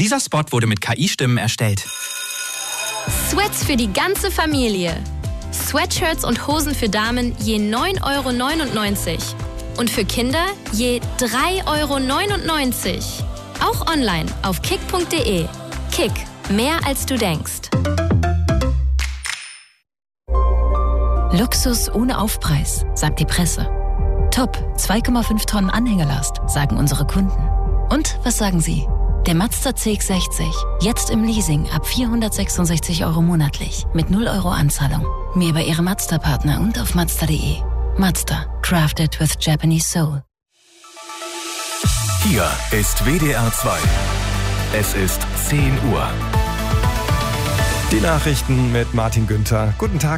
Dieser Spot wurde mit KI-Stimmen erstellt. Sweats für die ganze Familie. Sweatshirts und Hosen für Damen je 9,99 € und für Kinder je 3,99 €. Auch online auf kick.de. Kick, mehr als du denkst. Luxus ohne Aufpreis, sagt die Presse. Top, 2,5 Tonnen Anhängelast, sagen unsere Kunden. Und was sagen Sie? Der Mazda CX-60, jetzt im Leasing ab 466 € monatlich, mit 0 € Anzahlung. Mehr bei Ihrem Mazda-Partner und auf Mazda.de. Mazda, crafted with Japanese soul. Hier ist WDR 2. Es ist 10 Uhr. Die Nachrichten mit Martin Günther. Guten Tag.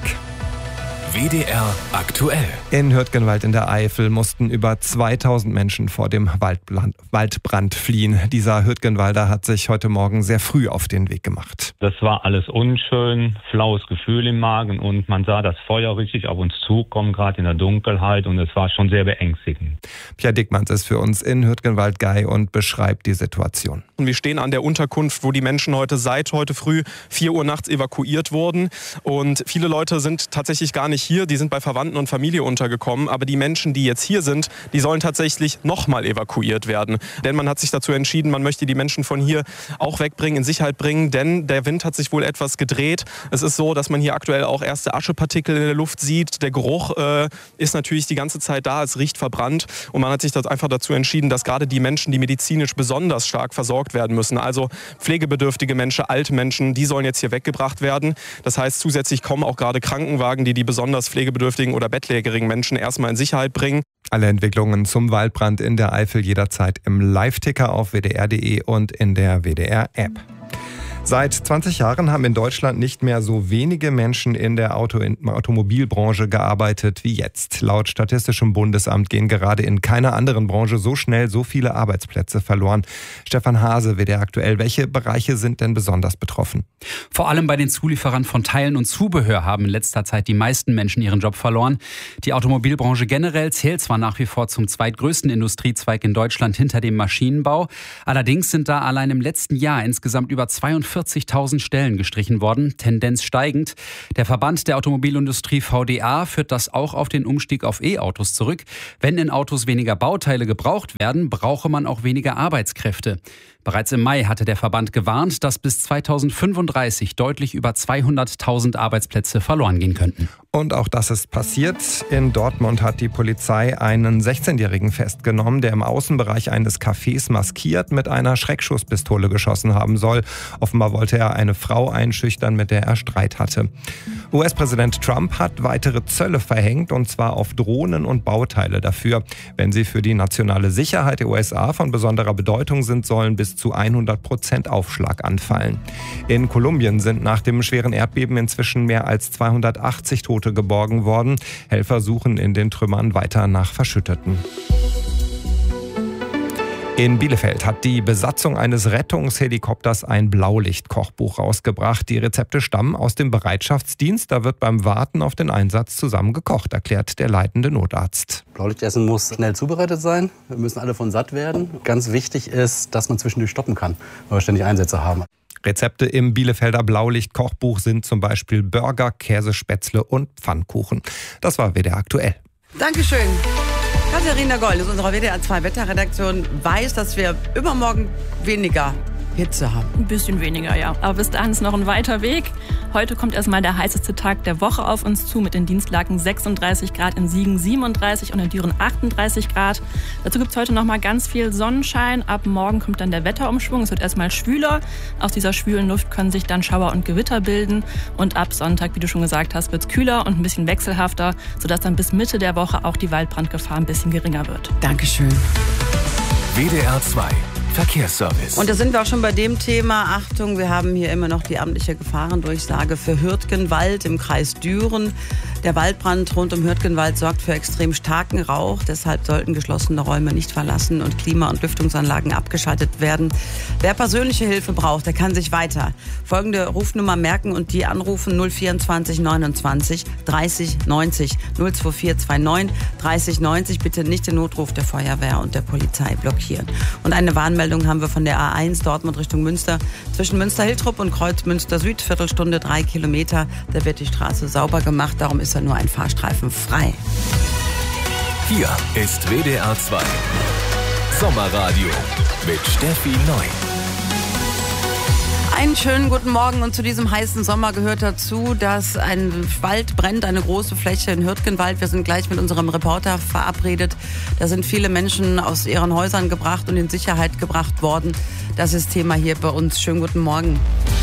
WDR aktuell. In Hürtgenwald in der Eifel mussten über 2000 Menschen vor dem Waldbrand fliehen. Dieser Hürtgenwalder hat sich heute Morgen sehr früh auf den Weg gemacht. Das war alles unschön, flaues Gefühl im Magen und man sah das Feuer richtig auf uns zukommen, gerade in der Dunkelheit, und es war schon sehr beängstigend. Pierre Dickmanns ist für uns in Hürtgenwald-Gei und beschreibt die Situation. Wir stehen an der Unterkunft, wo die Menschen seit heute früh 4 Uhr nachts evakuiert wurden, und viele Leute sind tatsächlich gar nicht hier, die sind bei Verwandten und Familie untergekommen, aber die Menschen, die jetzt hier sind, die sollen tatsächlich nochmal evakuiert werden. Denn man hat sich dazu entschieden, man möchte die Menschen von hier auch wegbringen, in Sicherheit bringen, denn der Wind hat sich wohl etwas gedreht. Es ist so, dass man hier aktuell auch erste Aschepartikel in der Luft sieht. Der Geruch ist natürlich die ganze Zeit da, es riecht verbrannt, und man hat sich einfach dazu entschieden, dass gerade die Menschen, die medizinisch besonders stark versorgt werden müssen, also pflegebedürftige Menschen, alte Menschen, die sollen jetzt hier weggebracht werden. Das heißt, zusätzlich kommen auch gerade Krankenwagen, die besonders pflegebedürftigen oder bettlägerigen Menschen erstmal in Sicherheit bringen. Alle Entwicklungen zum Waldbrand in der Eifel jederzeit im Live-Ticker auf wdr.de und in der WDR-App. Seit 20 Jahren haben in Deutschland nicht mehr so wenige Menschen in der Automobilbranche gearbeitet wie jetzt. Laut Statistischem Bundesamt gehen gerade in keiner anderen Branche so schnell so viele Arbeitsplätze verloren. Stefan Hase, WDR aktuell. Welche Bereiche sind denn besonders betroffen? Vor allem bei den Zulieferern von Teilen und Zubehör haben in letzter Zeit die meisten Menschen ihren Job verloren. Die Automobilbranche generell zählt zwar nach wie vor zum zweitgrößten Industriezweig in Deutschland hinter dem Maschinenbau. Allerdings sind da allein im letzten Jahr insgesamt über 42.000 Stellen gestrichen worden, Tendenz steigend. Der Verband der Automobilindustrie VDA führt das auch auf den Umstieg auf E-Autos zurück. Wenn in Autos weniger Bauteile gebraucht werden, brauche man auch weniger Arbeitskräfte. Bereits im Mai hatte der Verband gewarnt, dass bis 2035 deutlich über 200.000 Arbeitsplätze verloren gehen könnten. Und auch das ist passiert. In Dortmund hat die Polizei einen 16-Jährigen festgenommen, der im Außenbereich eines Cafés maskiert mit einer Schreckschusspistole geschossen haben soll. Offenbar wollte er eine Frau einschüchtern, mit der er Streit hatte. US-Präsident Trump hat weitere Zölle verhängt, und zwar auf Drohnen und Bauteile dafür. Wenn sie für die nationale Sicherheit der USA von besonderer Bedeutung sind, sollen bis zu 100% Aufschlag anfallen. In Kolumbien sind nach dem schweren Erdbeben inzwischen mehr als 280 Tote geborgen worden. Helfer suchen in den Trümmern weiter nach Verschütteten. In Bielefeld hat die Besatzung eines Rettungshelikopters ein Blaulicht-Kochbuch rausgebracht. Die Rezepte stammen aus dem Bereitschaftsdienst. Da wird beim Warten auf den Einsatz zusammen gekocht, erklärt der leitende Notarzt. Blaulichtessen muss schnell zubereitet sein. Wir müssen alle von satt werden. Ganz wichtig ist, dass man zwischendurch stoppen kann, weil wir ständig Einsätze haben. Rezepte im Bielefelder Blaulicht-Kochbuch sind zum Beispiel Burger, Käsespätzle und Pfannkuchen. Das war WDR aktuell. Dankeschön. Katharina Goll aus unserer WDR 2 Wetterredaktion weiß, dass wir übermorgen weniger Hitze haben. Ein bisschen weniger, ja. Aber bis dahin ist noch ein weiter Weg. Heute kommt erstmal der heißeste Tag der Woche auf uns zu mit den Dienstlagen 36 Grad, in Siegen 37 und in Düren 38 Grad. Dazu gibt es heute noch mal ganz viel Sonnenschein. Ab morgen kommt dann der Wetterumschwung. Es wird erstmal schwüler. Aus dieser schwülen Luft können sich dann Schauer und Gewitter bilden. Und ab Sonntag, wie du schon gesagt hast, wird es kühler und ein bisschen wechselhafter, sodass dann bis Mitte der Woche auch die Waldbrandgefahr ein bisschen geringer wird. Dankeschön. WDR 2 Verkehrsservice. Und da sind wir auch schon bei dem Thema. Achtung, wir haben hier immer noch die amtliche Gefahrendurchsage für Hürtgenwald im Kreis Düren. Der Waldbrand rund um Hürtgenwald sorgt für extrem starken Rauch. Deshalb sollten geschlossene Räume nicht verlassen und Klima- und Lüftungsanlagen abgeschaltet werden. Wer persönliche Hilfe braucht, der kann sich weiter folgende Rufnummer merken und die anrufen: 024 29 30 90 02429 30 90. Bitte nicht den Notruf der Feuerwehr und der Polizei blockieren. Und eine Warnmeldung haben wir von der A1 Dortmund Richtung Münster. Zwischen Münster-Hiltrup und Kreuz Münster Süd, Viertelstunde 3 Kilometer. Da wird die Straße sauber gemacht, darum ist ja nur ein Fahrstreifen frei. Hier ist WDR 2 Sommerradio mit Steffi Neu. Einen schönen guten Morgen und zu diesem heißen Sommer gehört dazu, dass ein Wald brennt, eine große Fläche in Hürtgenwald. Wir sind gleich mit unserem Reporter verabredet. Da sind viele Menschen aus ihren Häusern gebracht und in Sicherheit gebracht worden. Das ist Thema hier bei uns. Schönen guten Morgen.